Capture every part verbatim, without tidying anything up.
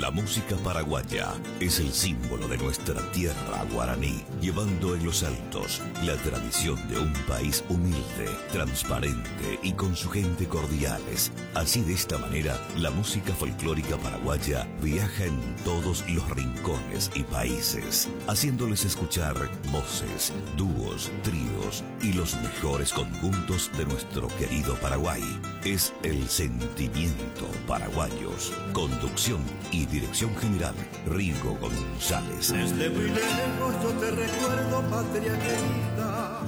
La música paraguaya es el símbolo de nuestra tierra guaraní, llevando en los altos la tradición de un país humilde, transparente y con su gente cordiales. Así, de esta manera, la música folclórica paraguaya viaja en todos los rincones y países, haciéndoles escuchar voces, dúos, tríos y los mejores conjuntos de nuestro querido Paraguay. Es el sentimiento paraguayos. Conducción y dirección general, Rigo González. Desde muy lejos yo te recuerdo, patria querida.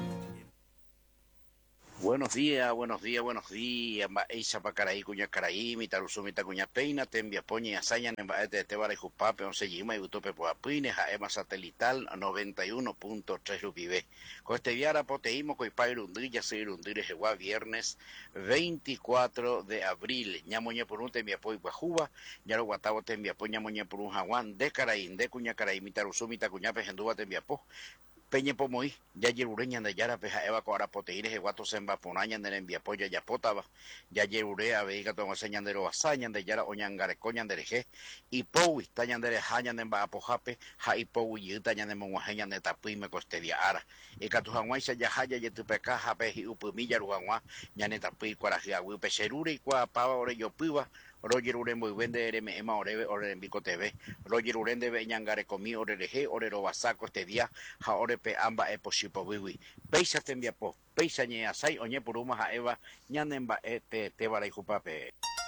Buenos días, buenos días, buenos días. Eisa Pacaraí, Cuña Caraí, Mitarusumita Cuña Peina, Tembia Poña y Azaña, Nembaete, Tebara y Jupape, Onsellima y Utope Poapines, Jaema Satelital, noventa y uno punto tres Lupivé. Con este viara poteímo, Coipay Lundrilla, Seguir Lundrilla, Jeguá, viernes veinticuatro de abril. Ñamoña por un Tembia Poy Guajuba, Ñaro Guatabo Tembia Poña Moña por un Jaguán, de Caraín, de Cuña Caraí, Mitarusumita Cuña Pejenduba Tembia Po. Peñe Pomoí, ya yerureña de Yara, Peja Eva, Coara Poteires, Eguato Semba, Ponaña, de Envia Polla, ya Potaba, ya yerurea, Veiga, Toma Señan de Roazañan, de Yara, Oñangare, Coñan de Reje, y Poui, Tañan de Rejañan de Embapojape, Ja y Poui, y Tañan de Monguajeñan de Tapuime, Costedia Ara, y Catujanguaisa, ya Jaya, Yetupeca, Jape, y Upumilla, Ruanguá, Yanetapui, Cuarajia, Wipecherure, y Cuapava, Oreyo Piva, Roger Uren muy buen de M M Oreve Oren Bico T V Roger Uren de Beñangare comí Orereje Orero Basaco este día ja Orepe amba epo shipo wiwi Peisa tembia po Peisa ñe asai oñe puruma ja Eva ñanemba este te bara y jupape.